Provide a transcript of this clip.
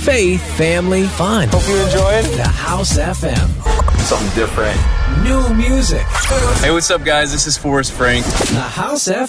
faith, family, fun. Hope you enjoyed The House FM. something different. New music. Hey, what's up, guys? This is Forrest Frank. The House FM.